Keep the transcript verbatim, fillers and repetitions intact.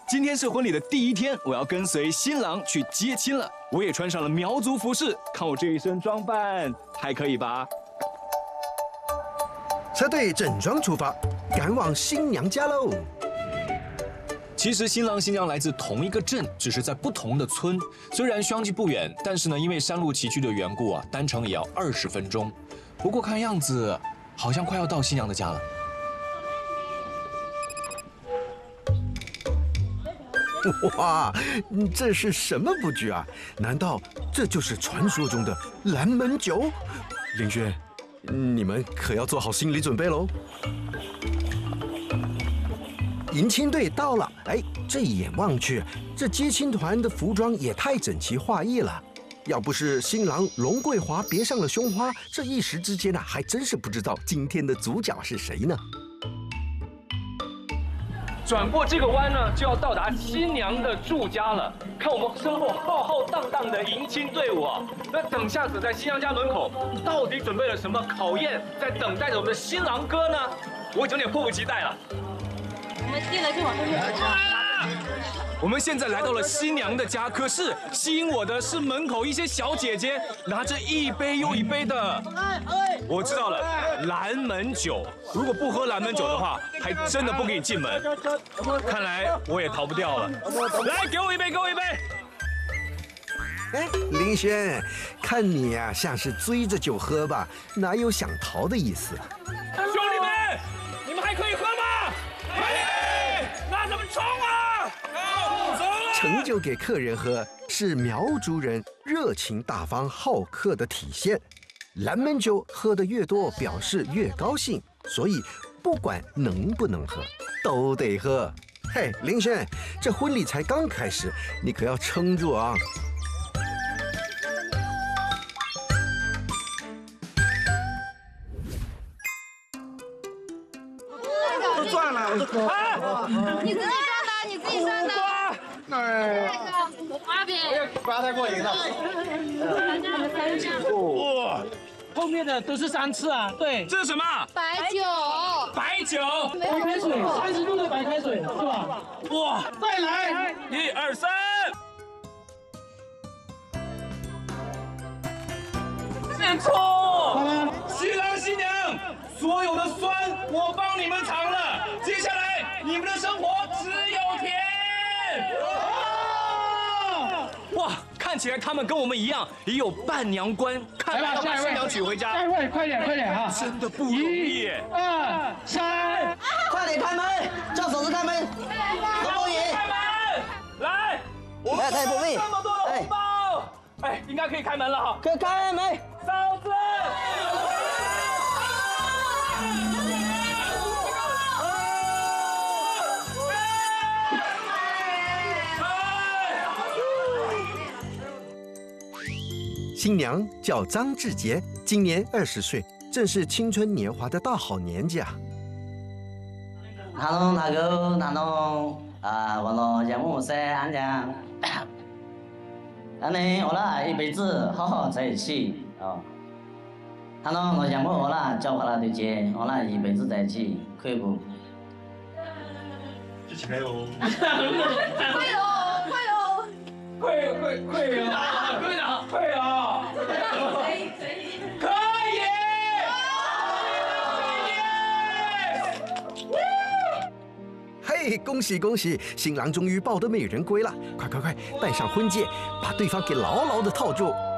今天是婚礼的第一天，我要跟随新郎去接亲了。我也穿上了苗族服饰，看我这一身装扮，还可以吧？ 车队整装出发，赶往新娘家喽。 其实新郎新娘来自同一个镇，只是在不同的村。虽然相距不远，但是呢，因为山路崎岖的缘故啊，单程也要二十分钟。不过看样子，好像快要到新娘的家了。 哇，这是什么布局啊？难道这就是传说中的蓝门酒？林轩，你们可要做好心理准备喽！迎亲队到了，哎，这一眼望去，这接亲团的服装也太整齐划一了。要不是新郎龙桂华别上了胸花，这一时之间啊，还真是不知道今天的主角是谁呢。 转过这个弯呢，就要到达新娘的住家了。看我们身后浩浩荡荡的迎亲队伍啊，那等下子在新娘家门口，到底准备了什么考验，在等待着我们的新郎哥呢？我有点迫不及待了。 我们进来就往这边走。 我们现在来到了新娘的家，可是吸引我的是门口一些小姐姐拿着一杯又一杯的。我知道了，蓝门酒。如果不喝蓝门酒的话，还真的不给你进门。看来我也逃不掉了。来，给我一杯，给我一杯。 哎，林轩，看你呀、啊，像是追着酒喝吧，哪有想逃的意思？ 兄弟们，你们还可以喝吗？可以，那咱们冲啊！走了。 盛酒给客人喝，是苗族人热情大方好客的体现。蓝门酒喝得越多，表示越高兴，所以不管能不能喝，都得喝。嘿，林轩，这婚礼才刚开始，你可要撑住啊！ 都赚了！ 啊！你自己赚的，你自己赚的。 哎， 花饼， 刮太过瘾了。 哇！ 后面的都是三次啊，对。 这是什么？ 白酒。 白酒。 白开水，三十度的白开水，是吧？ 哇！ 再来， 一二三。没错。 好了， 新郎新娘，所有的酸我帮你们尝了，接下来你们的生活只有甜。哇！ 看起来他们跟我们一样，也有伴娘官，看来要把新娘娶回家。 下一位，快点，快点哈！ 真的不容易。 一、二、三， 快点开门，叫嫂子开门。老公爷， 开门！来，我们太不易， 这么多的红包，哎，应该可以开门了哈。 可开门。 嫂子。 新娘叫张志杰，今年二十岁，正是青春年华的大好年纪啊。 他侬那个那侬啊，我侬节目是俺讲，俺们我俩一辈子好好在一起哦。他侬我节目我俩教会了对接，我俩一辈子在一起，可以不？ 一起来哦！ 会哦，会哦。 会会会啊！队长会啊！可以可以可以！ 嘿，恭喜恭喜，新郎终于抱得美人归了！快快快，戴上婚戒，把对方给牢牢的套住。